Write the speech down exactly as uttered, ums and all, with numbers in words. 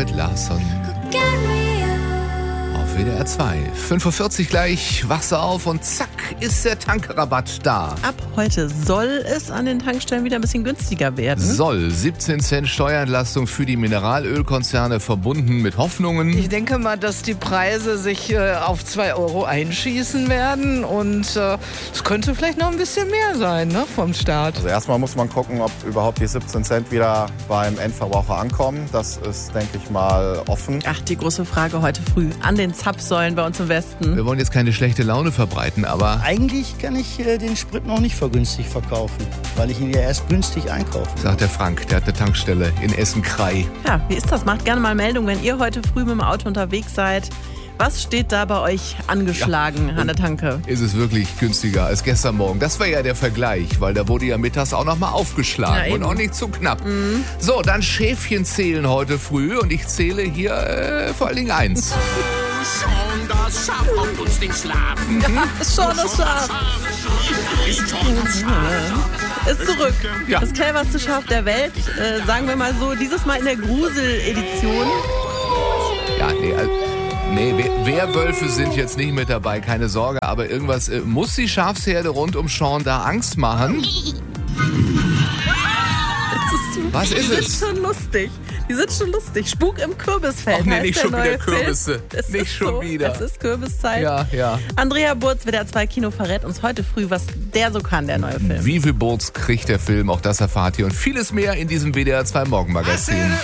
David Larsson. Auf W D R zwei. fünf Uhr vierzig gleich, wachst du auf und zack, ist der Tankrabatt da. Ab heute soll es an den Tankstellen wieder ein bisschen günstiger werden. Soll. siebzehn Cent Steuerentlastung für die Mineralölkonzerne, verbunden mit Hoffnungen. Ich denke mal, dass die Preise sich äh, auf zwei Euro einschießen werden und äh, es könnte vielleicht noch ein bisschen mehr sein, ne, vom Staat. Also erstmal muss man gucken, ob überhaupt die siebzehn Cent wieder beim Endverbraucher ankommen. Das ist, denke ich mal, offen. Ach, die große Frage heute früh an den Zapfsäulen bei uns im Westen. Wir wollen jetzt keine schlechte Laune verbreiten, aber Eigentlich kann ich äh, den Sprit noch nicht vergünstigt verkaufen, weil ich ihn ja erst günstig einkaufe. sagt der Frank, der hat eine Tankstelle in Essen-Krei. Ja, wie ist das? Macht gerne mal Meldung, wenn ihr heute früh mit dem Auto unterwegs seid. Was steht da bei euch angeschlagen Ja, an der Tanke? Ist es wirklich günstiger als gestern Morgen? Das war ja der Vergleich, weil da wurde ja mittags auch noch mal aufgeschlagen Ja, und eben. auch nicht zu knapp. Mhm. So, dann Schäfchen zählen heute früh und ich zähle hier äh, vor allen Dingen eins. Schon das Schaf kommt uns den Schlafen. Ist schon das Schaf. Ist schon das Schaf. Ist zurück. Ja. Das cleverste Schaf der Welt. Äh, sagen wir mal so, dieses Mal in der Grusel-Edition. Ja, nee, also, nee, Wer- Werwölfe sind jetzt nicht mit dabei, keine Sorge, aber irgendwas äh, muss die Schafsherde rund um Sean da Angst machen. Was ist Die es? sind schon lustig. Die sind schon lustig. Spuk im Kürbisfeld. Ach nee, heißt nicht der schon neue wieder Kürbisse. Film. Es Nicht ist schon so. wieder. Es ist Kürbiszeit. Ja, ja. Andrea Burz, W D R zwei Kino, verrät uns heute früh, was der so kann, der neue Film. Wie viel Boots kriegt der Film? Auch das erfahrt ihr und vieles mehr in diesem W D R zwei Morgenmagazin.